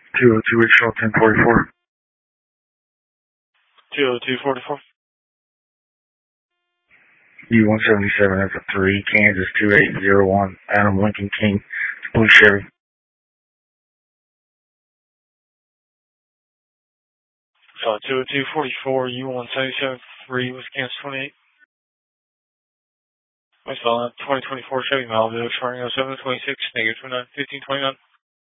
202 Richard 1044. 20244. U-177, that's a 3, Kansas 2801, Adam Lincoln King, Blue Chevy. 20244, U-177, 3, Wisconsin 28. I saw 2024 Chevy Malibu, expiring 07-26, -29, 1529.